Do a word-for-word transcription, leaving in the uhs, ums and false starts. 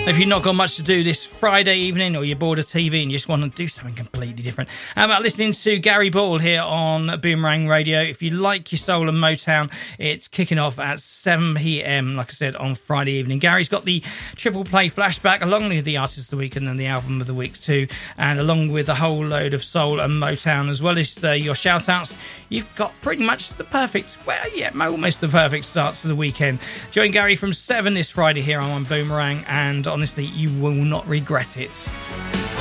If you've not got much to do this Friday evening, or you're bored of T V and you just want to do something completely different, how about listening to Gary Ball here on Boomerang Radio? If you like your soul and Motown, it's kicking off at seven p.m, like I said, on Friday evening. Gary's got the Triple Play Flashback, along with the Artist of the Week and then the Album of the Week too, and along with a whole load of soul and Motown, as well as the, your shout-outs. You've got pretty much the perfect, well, yeah, almost the perfect start to the weekend. Join Gary from seven this Friday here on Boomerang, and honestly, you will not regret it.